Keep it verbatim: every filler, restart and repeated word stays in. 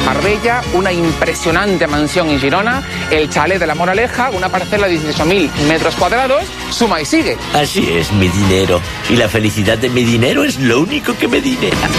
Marbella, una impresionante mansión en Girona, el chalet de La Moraleja, una parcela de dieciocho mil metros cuadrados, suma y sigue. Así es, mi dinero. Y la felicidad de mi dinero es lo único que me dinera.